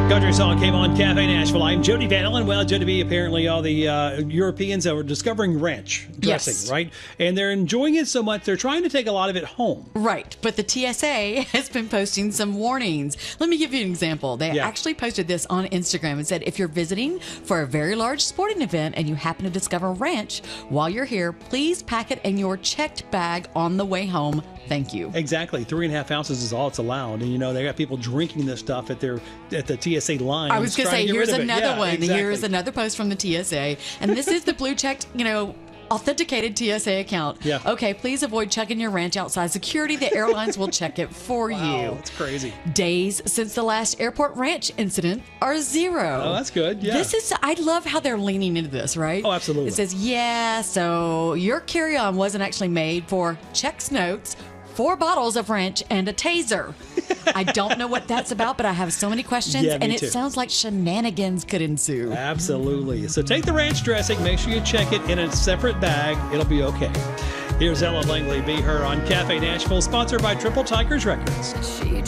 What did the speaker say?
Country song came on Cafe Nashville. I'm Jody Van Allen. Well, Jody B, apparently all the Europeans are discovering ranch dressing, Yes. right? And they're enjoying it so much, they're trying to take a lot of it home. Right, but the TSA has been posting some warnings. Let me give you an example. They actually posted this on Instagram and said, if you're visiting for a very large sporting event and you happen to discover ranch while you're here, please pack it in your checked bag on the way home. Thank you. Exactly. 3.5 ounces is all it's allowed. And, you know, they got people drinking this stuff at the TSA line. I was going to say, here's another one. Exactly. Here's another post from the TSA. And this is the blue checked, authenticated TSA account. Yeah. Okay, please avoid chugging your ranch outside security. The airlines will check it for you. That's crazy. Days since the last airport ranch incident are 0. Oh, that's good. Yeah. I love how they're leaning into this, right? Oh, absolutely. It says, so your carry-on wasn't actually made for checks notes, 4 bottles of ranch, and a taser. I don't know what that's about, but I have so many questions, Yeah, me and it too. sounds like shenanigans could ensue. Absolutely. So take the ranch dressing. Make sure you check it in a separate bag. It'll be okay. Here's Ella Langley, Be Her on Cafe Nashville, sponsored by Triple Tigers Records. She